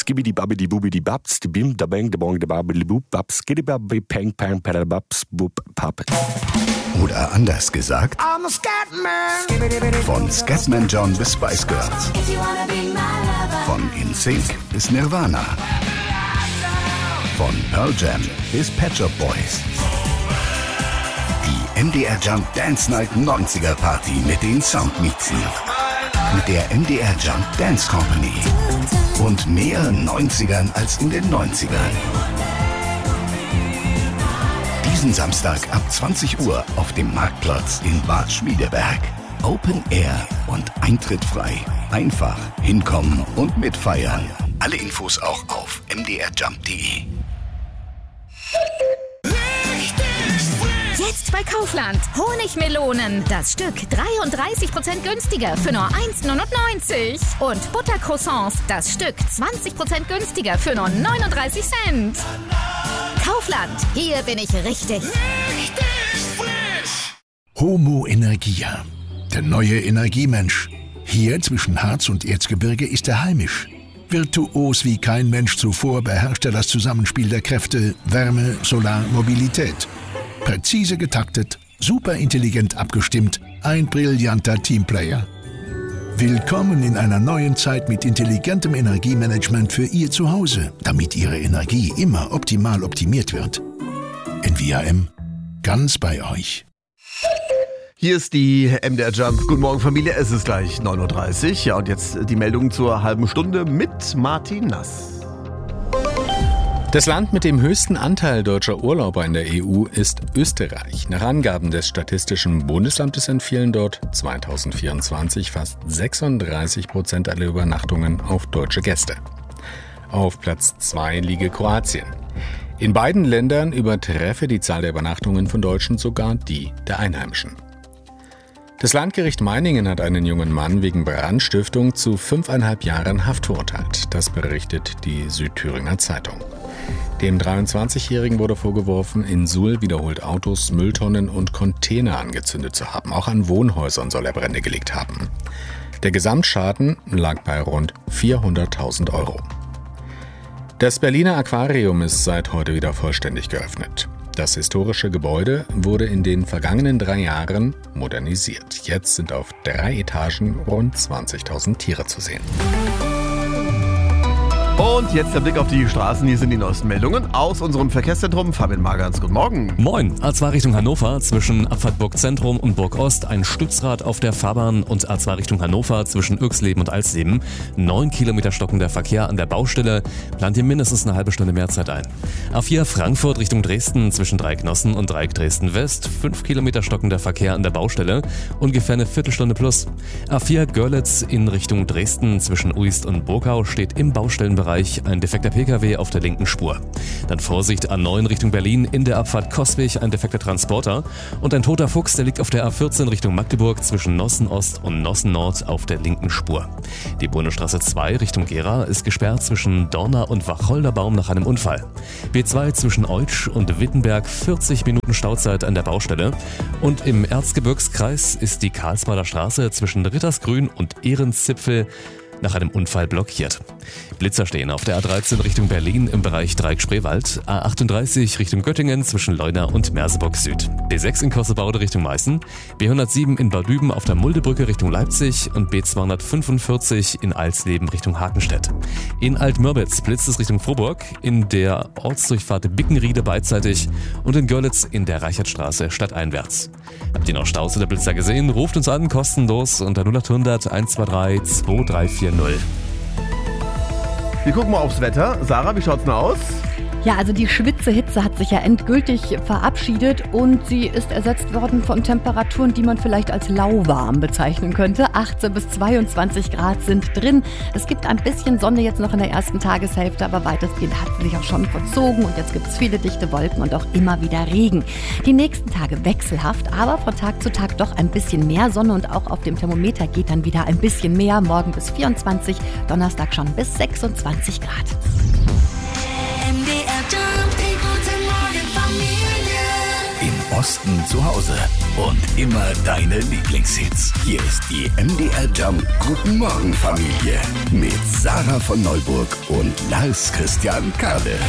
skibidi babidi bubidi babs, die bim, da bang, da bong, da babidi bub, babs, skibidi babidi pang, pang, padababs, bub, pap. Oder anders gesagt, von Scatman John bis Spice Girls. Von InSync bis Nirvana. Von Pearl Jam bis Pet Shop Boys. Die MDR Jump Dance Night 90er Party mit den Soundmixen. Mit der MDR Jump Dance Company. Und mehr 90ern als in den 90ern. Diesen Samstag ab 20 Uhr auf dem Marktplatz in Bad Schmiedeberg. Open Air und Eintritt frei. Einfach hinkommen und mitfeiern. Alle Infos auch auf mdrjump.de. Jetzt bei Kaufland. Honigmelonen. Das Stück 33% günstiger für nur 1,99 €. Und Buttercroissants. Das Stück 20% günstiger für nur 39 Cent. Kaufland. Hier bin ich richtig. Homo Energia. Der neue Energiemensch. Hier zwischen Harz und Erzgebirge ist er heimisch. Virtuos wie kein Mensch zuvor beherrscht er das Zusammenspiel der Kräfte Wärme, Solar, Mobilität. Präzise getaktet, super intelligent abgestimmt, ein brillanter Teamplayer. Willkommen in einer neuen Zeit mit intelligentem Energiemanagement für Ihr Zuhause, damit Ihre Energie immer optimal optimiert wird. NVIM, ganz bei euch. Hier ist die MDR Jump. Guten Morgen Familie, es ist gleich 9:30 Uhr. Ja, und jetzt die Meldung zur halben Stunde mit Martin Nass. Das Land mit dem höchsten Anteil deutscher Urlauber in der EU ist Österreich. Nach Angaben des Statistischen Bundesamtes entfielen dort 2024 fast 36% aller Übernachtungen auf deutsche Gäste. Auf Platz 2 liege Kroatien. In beiden Ländern übertreffe die Zahl der Übernachtungen von Deutschen sogar die der Einheimischen. Das Landgericht Meiningen hat einen jungen Mann wegen Brandstiftung zu 5,5 Jahren Haft verurteilt. Das berichtet die Südthüringer Zeitung. Dem 23-Jährigen wurde vorgeworfen, in Suhl wiederholt Autos, Mülltonnen und Container angezündet zu haben. Auch an Wohnhäusern soll er Brände gelegt haben. Der Gesamtschaden lag bei rund 400.000 €. Das Berliner Aquarium ist seit heute wieder vollständig geöffnet. Das historische Gebäude wurde in den vergangenen 3 Jahren modernisiert. Jetzt sind auf 3 Etagen rund 20.000 Tiere zu sehen. Und jetzt der Blick auf die Straßen. Hier sind die neuesten Meldungen aus unserem Verkehrszentrum. Fabian Magerns, guten Morgen. Moin. A2 Richtung Hannover zwischen Abfahrt Zentrum und Burg Ost ein Stützrad auf der Fahrbahn und A2 Richtung Hannover zwischen Irxleben und Alsleben. 9 Kilometer stockender Verkehr an der Baustelle. Plant ihr mindestens eine halbe Stunde mehr Zeit ein. A4 Frankfurt Richtung Dresden zwischen Dreiecknossen und Dreieck Dresden West. 5 Kilometer stockender Verkehr an der Baustelle. Ungefähr eine Viertelstunde plus. A4 Görlitz in Richtung Dresden zwischen Uist und Burgau steht im Baustellenbereich ein defekter Pkw auf der linken Spur. Dann Vorsicht A9 Richtung Berlin, in der Abfahrt Coswig ein defekter Transporter und ein toter Fuchs, der liegt auf der A14 Richtung Magdeburg zwischen Nossen Ost und Nossen Nord auf der linken Spur. Die Bundesstraße 2 Richtung Gera ist gesperrt zwischen Dorna und Wacholderbaum nach einem Unfall. B2 zwischen Eutsch und Wittenberg 40 Minuten Stauzeit an der Baustelle und im Erzgebirgskreis ist die Karlsbader Straße zwischen Rittersgrün und Ehrenzipfel nach einem Unfall blockiert. Blitzer stehen auf der A13 Richtung Berlin im Bereich Dreieck-Spreewald, A38 Richtung Göttingen zwischen Leuna und Merseburg Süd, B6 in Kossebaude Richtung Meißen, B107 in Bad Düben auf der Muldebrücke Richtung Leipzig und B245 in Alsleben Richtung Hakenstedt. In Altmörbitz blitzt es Richtung Frohburg, in der Ortsdurchfahrt Bickenriede beidseitig und in Görlitz in der Reichertstraße stadteinwärts. Habt ihr noch Staus oder Blitzer gesehen? Ruft uns an, kostenlos unter 0800 123 2340. Wir gucken mal aufs Wetter. Sarah, wie schaut's denn aus? Ja, also die Schwitzehitze hat sich ja endgültig verabschiedet und sie ist ersetzt worden von Temperaturen, die man vielleicht als lauwarm bezeichnen könnte. 18 bis 22 Grad sind drin. Es gibt ein bisschen Sonne jetzt noch in der ersten Tageshälfte, aber weitestgehend hat sie sich auch schon verzogen und jetzt gibt es viele dichte Wolken und auch immer wieder Regen. Die nächsten Tage wechselhaft, aber von Tag zu Tag doch ein bisschen mehr Sonne und auch auf dem Thermometer geht dann wieder ein bisschen mehr. Morgen bis 24, Donnerstag schon bis 26 Grad. In Osten zu Hause und immer deine Lieblingshits. Hier ist die MDR Jump Guten Morgen Familie mit Sarah von Neuburg und Lars Christian Kade.